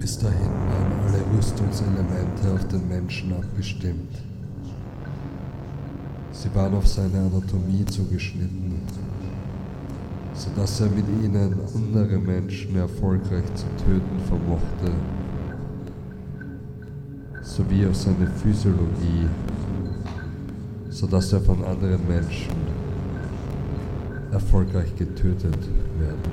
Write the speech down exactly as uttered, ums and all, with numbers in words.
Bis dahin waren alle Rüstungselemente auf den Menschen abgestimmt. Sie waren auf seine Anatomie zugeschnitten, sodass er mit ihnen andere Menschen erfolgreich zu töten vermochte, sowie auf seine Physiologie, sodass er von anderen Menschen erfolgreich getötet werden